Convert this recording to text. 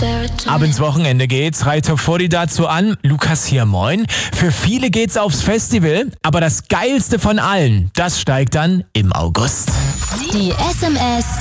Ab ins Wochenende geht's. Reihe Top 40 dazu an. Lukas hier, moin. Für viele geht's aufs Festival, aber das Geilste von allen, das steigt dann im August. Die SMS